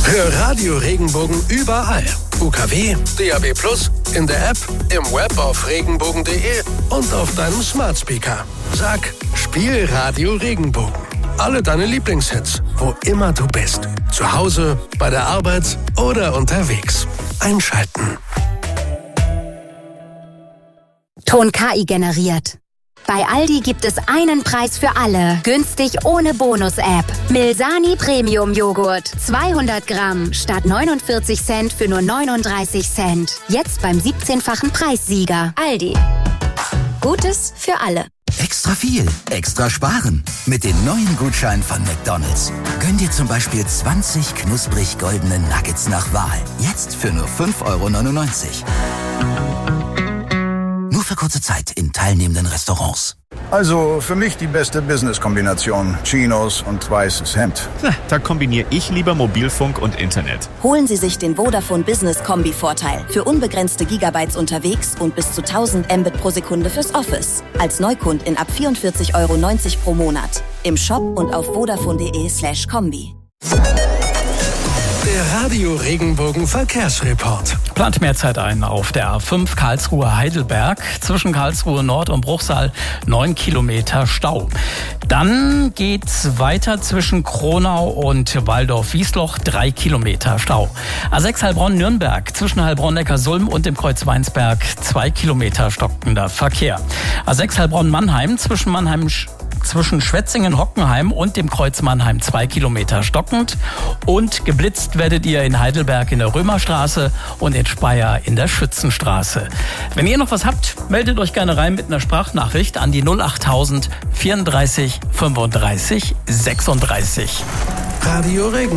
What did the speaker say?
Hör Radio Regenbogen überall. UKW, DAB+, in der App, im Web auf regenbogen.de und auf deinem Smart Speaker. Sag, spiel Radio Regenbogen. Alle deine Lieblingshits, wo immer du bist. Zu Hause, bei der Arbeit oder unterwegs. Einschalten. Ton KI generiert. Bei Aldi gibt es einen Preis für alle. Günstig ohne Bonus-App. Milsani Premium Joghurt. 200 Gramm statt 49 Cent für nur 39 Cent. Jetzt beim 17-fachen Preissieger. Aldi. Gutes für alle. Extra viel, extra sparen. Mit den neuen Gutscheinen von McDonald's. Gönn dir zum Beispiel 20 knusprig goldene Nuggets nach Wahl. Jetzt für nur 5,99 €. Nur für kurze Zeit in teilnehmenden Restaurants. Also für mich die beste Business-Kombination. Chinos und weißes Hemd. Da kombiniere ich lieber Mobilfunk und Internet. Holen Sie sich den Vodafone Business Kombi-Vorteil. Für unbegrenzte Gigabytes unterwegs und bis zu 1000 Mbit pro Sekunde fürs Office. Als Neukundin ab 44,90 € pro Monat. Im Shop und auf vodafone.de/kombi. Der Radio Regenbogen Verkehrsreport. Plant mehr Zeit ein auf der A5 Karlsruhe-Heidelberg. Zwischen Karlsruhe Nord und Bruchsal 9 Kilometer Stau. Dann geht's weiter zwischen Kronau und Waldorf-Wiesloch, 3 Kilometer Stau. A6 Heilbronn-Nürnberg, zwischen Heilbronn-Neckarsulm und dem Kreuz Weinsberg, 2 Kilometer stockender Verkehr. A6 Heilbronn-Mannheim, zwischen Schwetzingen-Hockenheim und dem Kreuz Mannheim 2 Kilometer stockend. Und geblitzt werdet ihr in Heidelberg in der Römerstraße und in Speyer in der Schützenstraße. Wenn ihr noch was habt, meldet euch gerne rein mit einer Sprachnachricht an die 08000 34 35 36. Radio Regenbogen.